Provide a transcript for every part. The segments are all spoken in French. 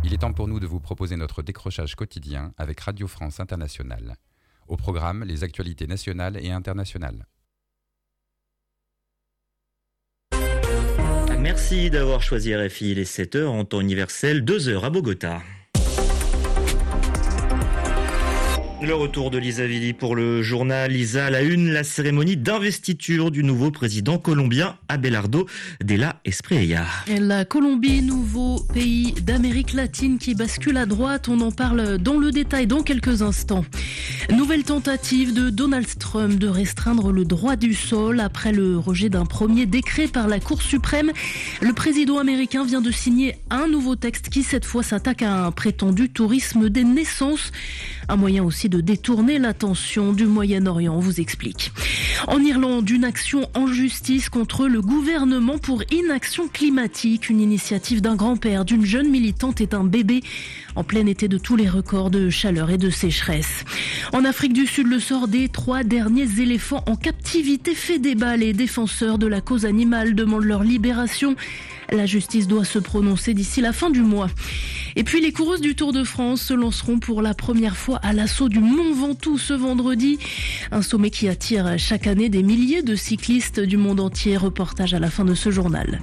Il est temps pour nous de vous proposer notre décrochage quotidien avec Radio France Internationale. Au programme, les actualités nationales et internationales. Merci d'avoir choisi RFI. Il est 7h en temps universel, 2h à Bogota. Le retour de Lisa Villy pour le journal. Lisa, à la une, la cérémonie d'investiture du nouveau président colombien Abelardo de la Espriella. La Colombie, nouveau pays d'Amérique latine qui bascule à droite. On en parle dans le détail dans quelques instants. Nouvelle tentative de Donald Trump de restreindre le droit du sol après le rejet d'un premier décret par la Cour suprême. Le président américain vient de signer un nouveau texte qui cette fois s'attaque à un prétendu tourisme des naissances. Un moyen aussi de détourner l'attention du Moyen-Orient, on vous explique. En Irlande, une action en justice contre le gouvernement pour inaction climatique. Une initiative d'un grand-père, d'une jeune militante et d'un bébé en plein été de tous les records de chaleur et de sécheresse. En Afrique du Sud, le sort des 3 derniers éléphants en captivité fait débat. Les défenseurs de la cause animale demandent leur libération. La justice doit se prononcer d'ici la fin du mois. Et puis les coureuses du Tour de France se lanceront pour la première fois à l'assaut du Mont Ventoux ce vendredi. Un sommet qui attire chaque année des milliers de cyclistes du monde entier. Reportage à la fin de ce journal.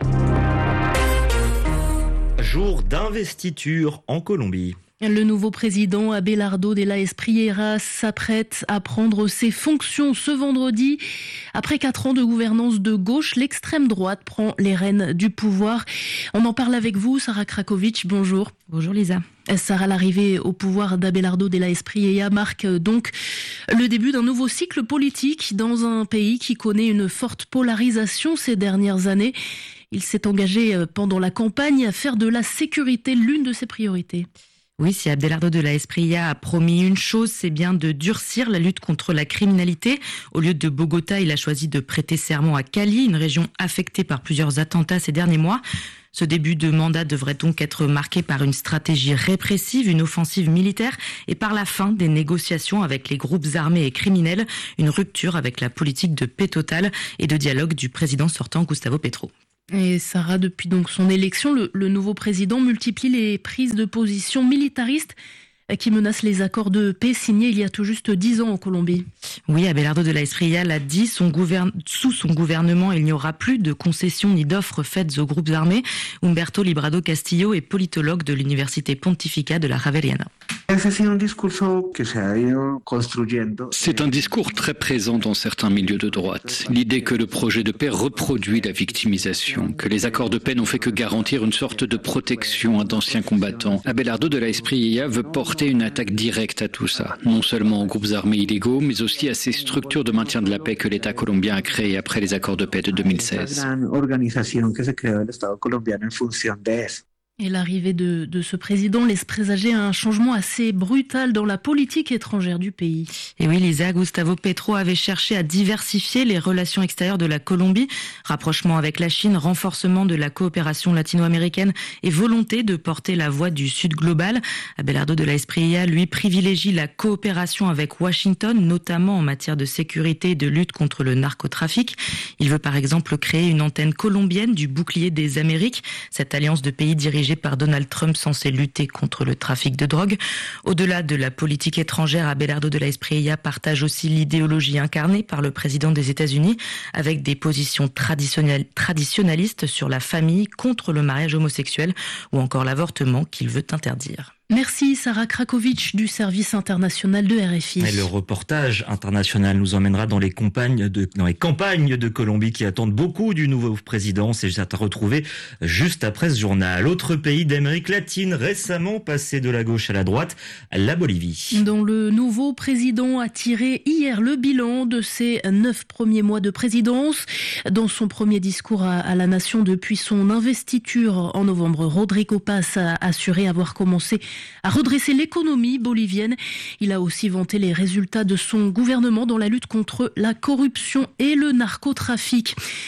Jour d'investiture en Colombie. Le nouveau président Abelardo de la Espriella s'apprête à prendre ses fonctions ce vendredi. Après 4 ans de gouvernance de gauche, l'extrême droite prend les rênes du pouvoir. On en parle avec vous, Sarah Krakovic. Bonjour. Bonjour Lisa. Sarah, l'arrivée au pouvoir d'Abelardo de la Espriella marque donc le début d'un nouveau cycle politique dans un pays qui connaît une forte polarisation ces dernières années. Il s'est engagé pendant la campagne à faire de la sécurité l'une de ses priorités. Oui, si Abelardo de la Espriella a promis une chose, c'est bien de durcir la lutte contre la criminalité. Au lieu de Bogota, il a choisi de prêter serment à Cali, une région affectée par plusieurs attentats ces derniers mois. Ce début de mandat devrait donc être marqué par une stratégie répressive, une offensive militaire et par la fin des négociations avec les groupes armés et criminels, une rupture avec la politique de paix totale et de dialogue du président sortant Gustavo Petro. Et Sarah, depuis donc son élection, le nouveau président multiplie les prises de position militaristes qui menacent les accords de paix signés il y a tout juste 10 ans en Colombie. Oui, Abelardo de la Espriella l'a dit, sous son gouvernement, il n'y aura plus de concessions ni d'offres faites aux groupes armés. Humberto Librado Castillo est politologue de l'Université Pontificia de la Javeriana. C'est un discours très présent dans certains milieux de droite. L'idée que le projet de paix reproduit la victimisation, que les accords de paix n'ont fait que garantir une sorte de protection à d'anciens combattants. Abelardo de la Espriella veut porter une attaque directe à tout ça, non seulement aux groupes armés illégaux, mais aussi à ces structures de maintien de la paix que l'État colombien a créées après les accords de paix de 2016. Et l'arrivée de ce président laisse présager un changement assez brutal dans la politique étrangère du pays. Et oui, Lisa, Gustavo Petro avait cherché à diversifier les relations extérieures de la Colombie. Rapprochement avec la Chine, renforcement de la coopération latino-américaine et volonté de porter la voix du Sud global. Abelardo de la Espriella, lui, privilégie la coopération avec Washington, notamment en matière de sécurité et de lutte contre le narcotrafic. Il veut par exemple créer une antenne colombienne du bouclier des Amériques, cette alliance de pays dirigée par Donald Trump censé lutter contre le trafic de drogue. Au-delà de la politique étrangère, Abelardo de la Espriella partage aussi l'idéologie incarnée par le président des États-Unis avec des positions traditionnalistes sur la famille, contre le mariage homosexuel ou encore l'avortement qu'il veut interdire. Merci Sarah Krakovic du service international de RFI. Et le reportage international nous emmènera dans les campagnes de Colombie qui attendent beaucoup du nouveau président. C'est à retrouver juste après ce journal. Autre pays d'Amérique latine récemment passé de la gauche à la droite, la Bolivie. Dont le nouveau président a tiré hier le bilan de ses 9 premiers mois de présidence. Dans son premier discours à la nation depuis son investiture en novembre, Rodrigo Paz a assuré avoir commencé à redresser l'économie bolivienne. Il a aussi vanté les résultats de son gouvernement dans la lutte contre la corruption et le narcotrafic.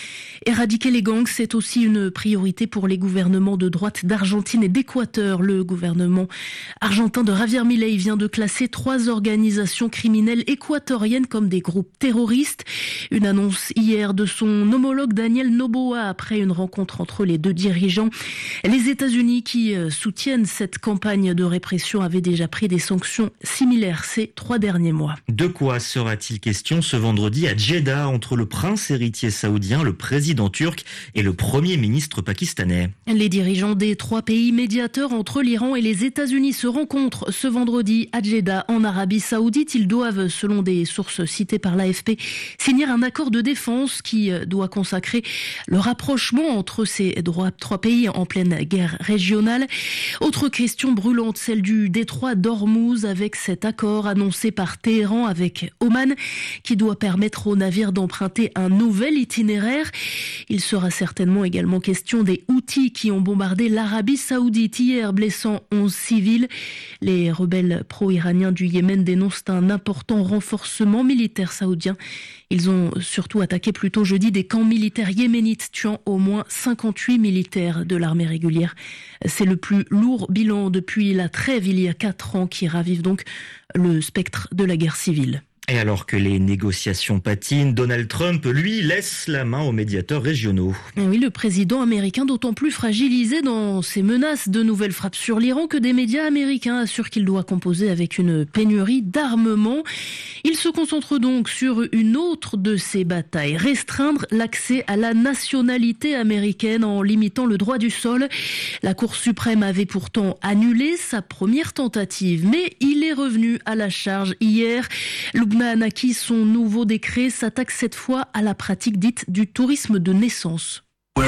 Éradiquer les gangs, c'est aussi une priorité pour les gouvernements de droite d'Argentine et d'Équateur. Le gouvernement argentin de Javier Milei vient de classer 3 organisations criminelles équatoriennes comme des groupes terroristes. Une annonce hier de son homologue Daniel Noboa après une rencontre entre les 2 dirigeants. Les États-Unis qui soutiennent cette campagne de répression avaient déjà pris des sanctions similaires ces 3 derniers mois. De quoi sera-t-il question ce vendredi à Jeddah entre le prince héritier saoudien, le président turc et le premier ministre pakistanais? Les dirigeants des 3 pays médiateurs entre l'Iran et les États-Unis se rencontrent ce vendredi à Jeddah en Arabie Saoudite. Ils doivent, selon des sources citées par l'AFP, signer un accord de défense qui doit consacrer le rapprochement entre ces 3 pays en pleine guerre régionale. Autre question brûlante, celle du détroit d'Ormuz avec cet accord annoncé par Téhéran avec Oman qui doit permettre aux navires d'emprunter un nouvel itinéraire. Il sera certainement également question des Houthis qui ont bombardé l'Arabie Saoudite hier, blessant 11 civils. Les rebelles pro-iraniens du Yémen dénoncent un important renforcement militaire saoudien. Ils ont surtout attaqué plus tôt jeudi des camps militaires yéménites, tuant au moins 58 militaires de l'armée régulière. C'est le plus lourd bilan depuis la trêve il y a 4 ans qui ravive donc le spectre de la guerre civile. Et alors que les négociations patinent, Donald Trump, lui, laisse la main aux médiateurs régionaux. Et oui, le président américain d'autant plus fragilisé dans ses menaces de nouvelles frappes sur l'Iran que des médias américains assurent qu'il doit composer avec une pénurie d'armement. Il se concentre donc sur une autre de ses batailles, restreindre l'accès à la nationalité américaine en limitant le droit du sol. La Cour suprême avait pourtant annulé sa première tentative, mais il est revenu à la charge hier. Lubna Anaki, son nouveau décret s'attaque cette fois à la pratique dite du tourisme de naissance.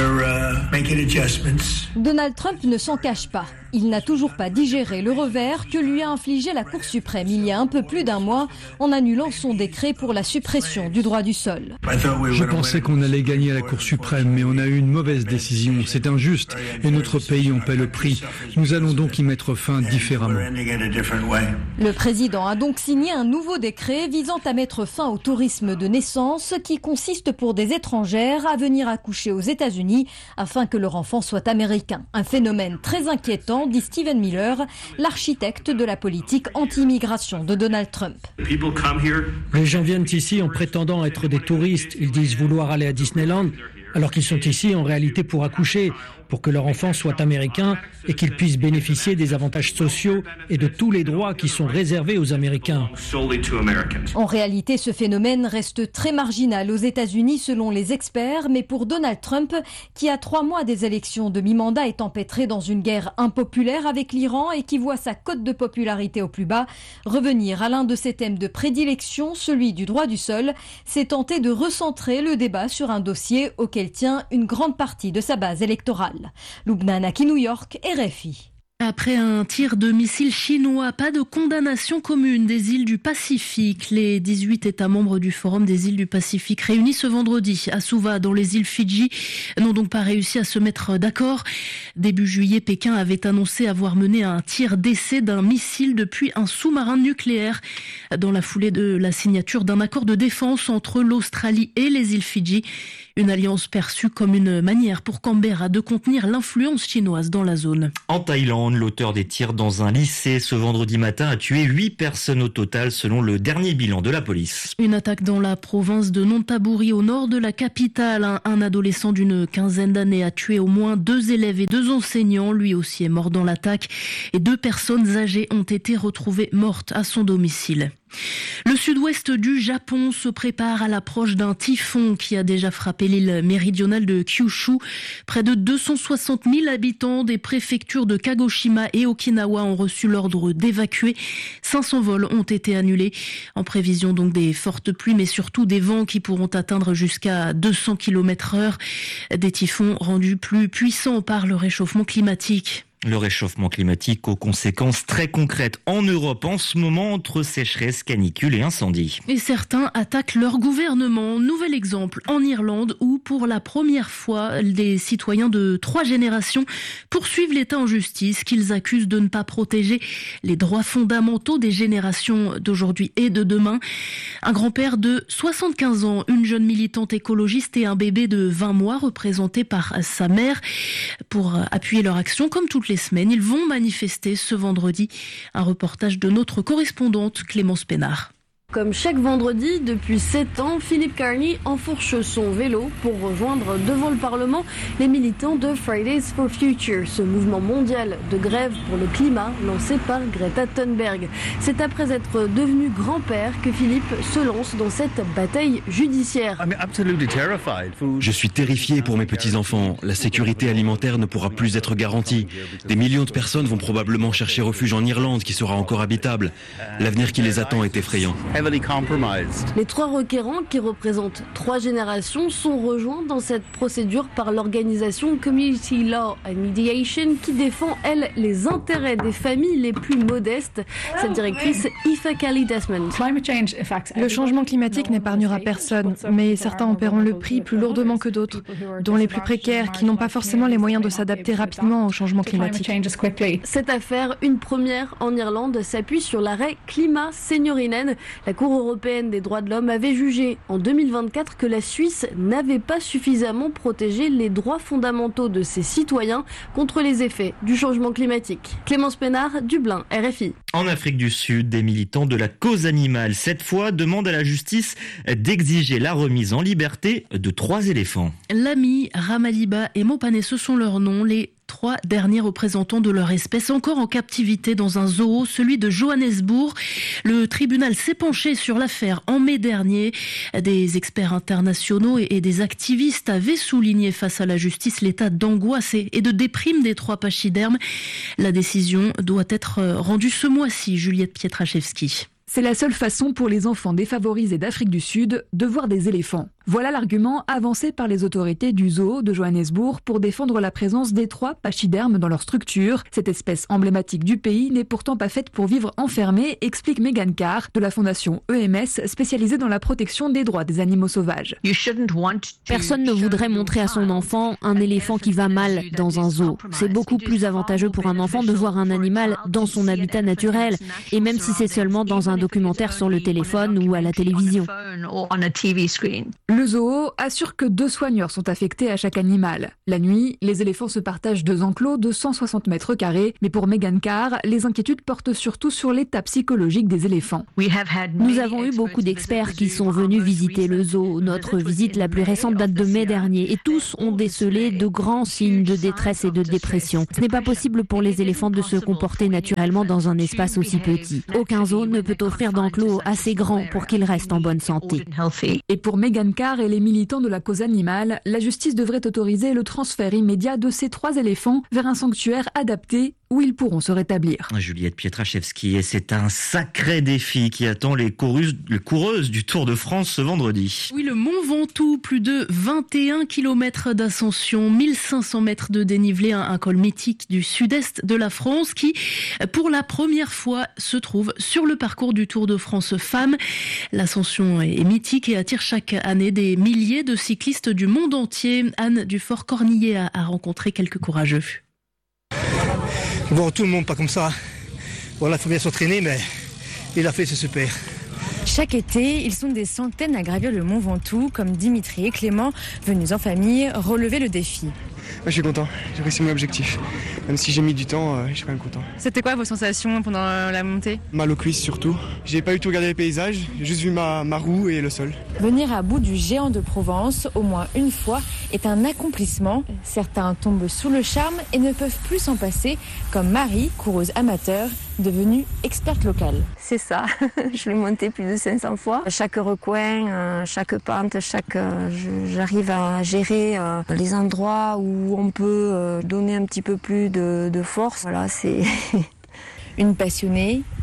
Donald Trump ne s'en cache pas. Il n'a toujours pas digéré le revers que lui a infligé la Cour suprême il y a un peu plus d'1 mois en annulant son décret pour la suppression du droit du sol. Je pensais qu'on allait gagner à la Cour suprême, mais on a eu une mauvaise décision. C'est injuste et notre pays en paie le prix. Nous allons donc y mettre fin différemment. Le président a donc signé un nouveau décret visant à mettre fin au tourisme de naissance qui consiste pour des étrangères à venir accoucher aux États-Unis afin que leur enfant soit américain. Un phénomène très inquiétant, dit Stephen Miller, l'architecte de la politique anti-immigration de Donald Trump. Les gens viennent ici en prétendant être des touristes. Ils disent vouloir aller à Disneyland, alors qu'ils sont ici en réalité pour accoucher, pour que leur enfant soit américain et qu'ils puissent bénéficier des avantages sociaux et de tous les droits qui sont réservés aux Américains. En réalité, ce phénomène reste très marginal aux États-Unis selon les experts, mais pour Donald Trump, qui à 3 mois des élections de mi-mandat est empêtré dans une guerre impopulaire avec l'Iran et qui voit sa cote de popularité au plus bas, revenir à l'un de ses thèmes de prédilection, celui du droit du sol, c'est tenter de recentrer le débat sur un dossier auquel tient une grande partie de sa base électorale. Lubna Anaki, New York, RFI. Après un tir de missile chinois, pas de condamnation commune des îles du Pacifique. Les 18 États membres du Forum des îles du Pacifique réunis ce vendredi à Suva dans les îles Fidji n'ont donc pas réussi à se mettre d'accord. Début juillet, Pékin avait annoncé avoir mené un tir d'essai d'un missile depuis un sous-marin nucléaire dans la foulée de la signature d'un accord de défense entre l'Australie et les îles Fidji. Une alliance perçue comme une manière pour Canberra de contenir l'influence chinoise dans la zone. En Thaïlande, l'auteur des tirs dans un lycée ce vendredi matin a tué 8 personnes au total selon le dernier bilan de la police. Une attaque dans la province de Nonthaburi au nord de la capitale. Un adolescent d'une 15aine d'années a tué au moins 2 élèves et 2 enseignants. Lui aussi est mort dans l'attaque et 2 personnes âgées ont été retrouvées mortes à son domicile. Le sud-ouest du Japon se prépare à l'approche d'un typhon qui a déjà frappé l'île méridionale de Kyushu. Près de 260 000 habitants des préfectures de Kagoshima et Okinawa ont reçu l'ordre d'évacuer. 500 vols ont été annulés en prévision donc des fortes pluies mais surtout des vents qui pourront atteindre jusqu'à 200 km/h. Des typhons rendus plus puissants par le réchauffement climatique. Le réchauffement climatique aux conséquences très concrètes en Europe en ce moment entre sécheresse, canicule et incendie. Et certains attaquent leur gouvernement. Nouvel exemple en Irlande où pour la première fois des citoyens de 3 générations poursuivent l'État en justice qu'ils accusent de ne pas protéger les droits fondamentaux des générations d'aujourd'hui et de demain. Un grand-père de 75 ans, une jeune militante écologiste et un bébé de 20 mois représenté par sa mère pour appuyer leur action comme toutes les semaines. Ils vont manifester ce vendredi. Un reportage de notre correspondante Clémence Pénard. Comme chaque vendredi, depuis 7 ans, Philippe Carney enfourche son vélo pour rejoindre devant le Parlement les militants de Fridays for Future, ce mouvement mondial de grève pour le climat lancé par Greta Thunberg. C'est après être devenu grand-père que Philippe se lance dans cette bataille judiciaire. Je suis terrifié pour mes petits-enfants. La sécurité alimentaire ne pourra plus être garantie. Des millions de personnes vont probablement chercher refuge en Irlande qui sera encore habitable. L'avenir qui les attend est effrayant. Les 3 requérants, qui représentent 3 générations, sont rejoints dans cette procédure par l'organisation Community Law and Mediation qui défend, elle, les intérêts des familles les plus modestes. Sa directrice, Aoife Kelly-Desmond. Le changement climatique n'épargnera personne, mais certains en paieront le prix plus lourdement que d'autres, dont les plus précaires qui n'ont pas forcément les moyens de s'adapter rapidement au changement climatique. Cette affaire, une première en Irlande, s'appuie sur l'arrêt Climat Seniorinen. La Cour européenne des droits de l'homme avait jugé en 2024 que la Suisse n'avait pas suffisamment protégé les droits fondamentaux de ses citoyens contre les effets du changement climatique. Clémence Pénard, Dublin, RFI. En Afrique du Sud, des militants de la cause animale, cette fois, demandent à la justice d'exiger la remise en liberté de 3 éléphants. Lami, Ramaliba et Mopane, ce sont leurs noms. Les 3 derniers représentants de leur espèce encore en captivité dans un zoo, celui de Johannesburg. Le tribunal s'est penché sur l'affaire en mai dernier. Des experts internationaux et des activistes avaient souligné face à la justice l'état d'angoisse et de déprime des 3 pachydermes. La décision doit être rendue ce mois-ci, Juliette Pietraszewski. C'est la seule façon pour les enfants défavorisés d'Afrique du Sud de voir des éléphants. Voilà l'argument avancé par les autorités du zoo de Johannesburg pour défendre la présence des 3 pachydermes dans leur structure. Cette espèce emblématique du pays n'est pourtant pas faite pour vivre enfermée, explique Megan Carr de la fondation EMS spécialisée dans la protection des droits des animaux sauvages. Personne ne voudrait montrer à son enfant un éléphant qui va mal dans un zoo. C'est beaucoup plus avantageux pour un enfant de voir un animal dans son habitat naturel, et même si c'est seulement dans un documentaire sur le téléphone ou à la télévision. Le zoo assure que 2 soigneurs sont affectés à chaque animal. La nuit, les éléphants se partagent 2 enclos de 160 mètres carrés. Mais pour Megan Carr, les inquiétudes portent surtout sur l'état psychologique des éléphants. Nous avons eu beaucoup d'experts qui sont venus visiter le zoo. Notre visite la plus récente date de mai dernier et tous ont décelé de grands signes de détresse et de dépression. Ce n'est pas possible pour les éléphants de se comporter naturellement dans un espace aussi petit. Aucun zoo ne peut offrir d'enclos assez grands pour qu'ils restent en bonne santé. Et pour Megan Carr et les militants de la cause animale, la justice devrait autoriser le transfert immédiat de ces 3 éléphants vers un sanctuaire adapté où ils pourront se rétablir. Juliette Pietraszewski, et c'est un sacré défi qui attend les coureuses du Tour de France ce vendredi. Oui, le Mont Ventoux, plus de 21 km d'ascension, 1500 mètres de dénivelé, un col mythique du sud-est de la France qui, pour la première fois, se trouve sur le parcours du Tour de France Femmes. L'ascension est mythique et attire chaque année des milliers de cyclistes du monde entier. Anne Dufort-Cornillet a rencontré quelques courageux. Bon, tout le monde pas comme ça. Voilà, il faut bien s'entraîner, mais il a fait, c'est super. Chaque été, ils sont des centaines à gravir le Mont Ventoux, comme Dimitri et Clément, venus en famille, relever le défi. Je suis content, j'ai réussi mon objectif. Même si j'ai mis du temps, je suis quand même content. C'était quoi vos sensations pendant la montée ? Mal aux cuisses surtout. J'ai pas eu tout regardé les paysages, j'ai juste vu ma roue et le sol. Venir à bout du géant de Provence, au moins une fois, est un accomplissement. Certains tombent sous le charme et ne peuvent plus s'en passer, comme Marie, coureuse amateur, devenue experte locale. C'est ça, je l'ai monté plus de 500 fois. Chaque recoin, chaque pente, j'arrive à gérer les endroits où on peut donner un petit peu plus de force. Voilà, c'est une passionnée,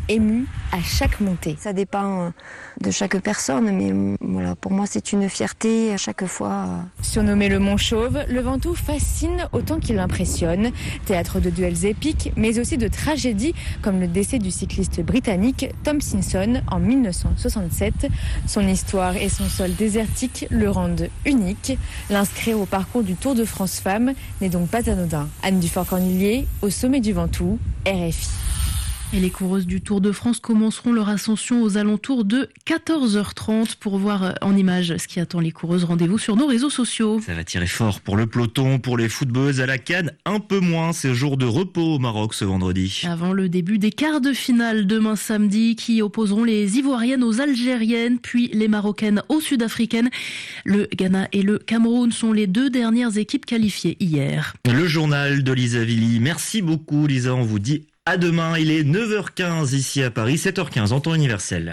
émus à chaque montée. Ça dépend de chaque personne, mais voilà, pour moi c'est une fierté à chaque fois. Surnommé le Mont Chauve, le Ventoux fascine autant qu'il impressionne. Théâtre de duels épiques, mais aussi de tragédies, comme le décès du cycliste britannique Tom Simpson en 1967. Son histoire et son sol désertique le rendent unique. L'inscrire au parcours du Tour de France Femmes n'est donc pas anodin. Anne Dufort-Cornillier, au sommet du Ventoux, RFI. Et les coureuses du Tour de France commenceront leur ascension aux alentours de 14h30 pour voir en images ce qui attend les coureuses. Rendez-vous sur nos réseaux sociaux. Ça va tirer fort pour le peloton, pour les footballeuses à la canne, un peu moins. C'est jour de repos au Maroc ce vendredi. Avant le début des quarts de finale demain samedi qui opposeront les Ivoiriennes aux Algériennes, puis les Marocaines aux Sud-Africaines. Le Ghana et le Cameroun sont les deux dernières équipes qualifiées hier. Le journal de Lisa Villy. Merci beaucoup Lisa, on vous dit à demain, il est 9h15 ici à Paris, 7h15 en temps universel.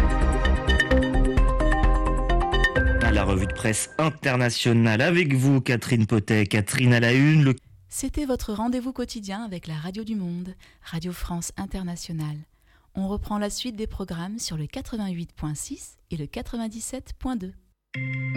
À la revue de presse internationale avec vous, Catherine Potet. Catherine à la une. C'était votre rendez-vous quotidien avec la Radio du Monde, Radio France Internationale. On reprend la suite des programmes sur le 88.6 et le 97.2.